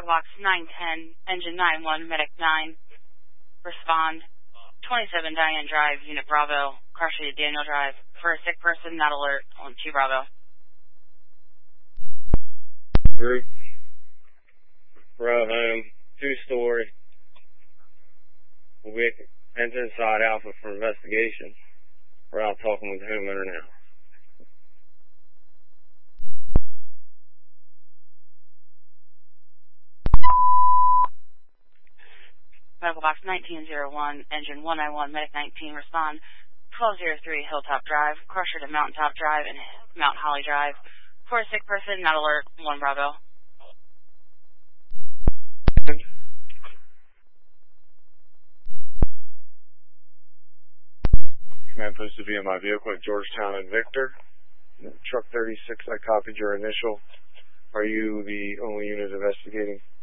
Box 910, Engine 91, Medic 9, respond. 27 Diane Drive, Unit Bravo, car street at Daniel Drive. For a sick person, not alert, on 2 Bravo. Group, Bravo, 2-story. We'll be enter inside Alpha for investigation. We're out talking with the homeowner now. Medical Box 1901, Engine 191, Medic 19, respond. 1203 Hilltop Drive, car street at Mountaintop Drive and Mount Holly Drive. For a sick person, not alert, 1 Bravo. Command post to be in my vehicle at Georgetown and Victor. Truck 36, I copied your initial. Are you the only unit investigating?